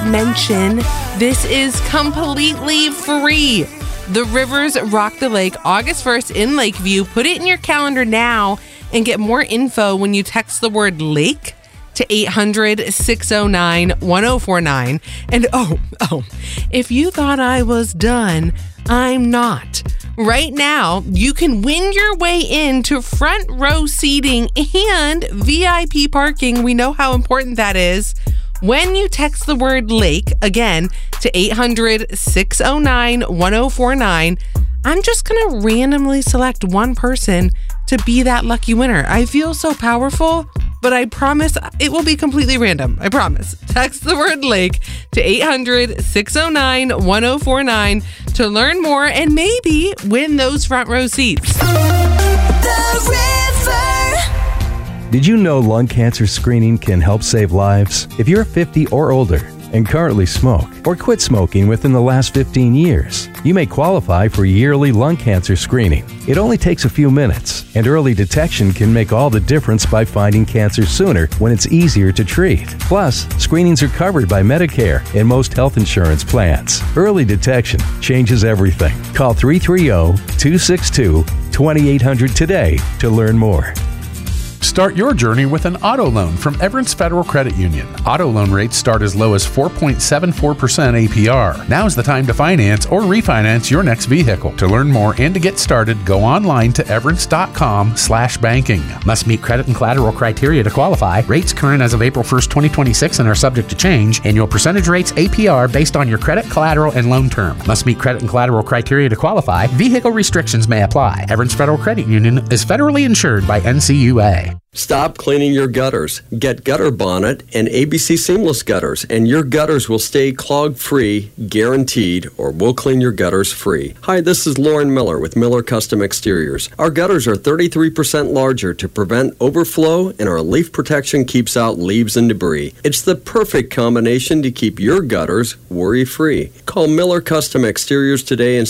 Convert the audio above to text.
mention, this is completely free. The Rivers Rock the Lake, August 1st in Lakeview. Put it in your calendar now and get more info when you text the word lake to 800-609-1049. And if you thought I was done, I'm not. Right now, you can win your way into front row seating and VIP parking. We know how important that is. When you text the word lake, again, to 800-609-1049, I'm just going to randomly select one person to be that lucky winner. I feel so powerful, but I promise it will be completely random. I promise. Text the word lake to 800-609-1049 to learn more and maybe win those front row seats. The River. Did you know lung cancer screening can help save lives? If you're 50 or older and currently smoke or quit smoking within the last 15 years, you may qualify for yearly lung cancer screening. It only takes a few minutes, and early detection can make all the difference by finding cancer sooner when it's easier to treat. Plus, screenings are covered by Medicare and most health insurance plans. Early detection changes everything. Call 330-262-2800 today to learn more. Start your journey with an auto loan from Everence Federal Credit Union. Auto loan rates start as low as 4.74% APR. Now's the time to finance or refinance your next vehicle. To learn more and to get started, go online to everence.com/banking. Must meet credit and collateral criteria to qualify. Rates current as of April 1st, 2026 and are subject to change. Annual percentage rates APR based on your credit, collateral, and loan term. Must meet credit and collateral criteria to qualify. Vehicle restrictions may apply. Everence Federal Credit Union is federally insured by NCUA. Stop cleaning your gutters. Get Gutter Bonnet and ABC Seamless Gutters, and your gutters will stay clog-free, guaranteed, or we'll clean your gutters free. Hi, this is Lauren Miller with Miller Custom Exteriors. Our gutters are 33% larger to prevent overflow, and our leaf protection keeps out leaves and debris. It's the perfect combination to keep your gutters worry-free. Call Miller Custom Exteriors today and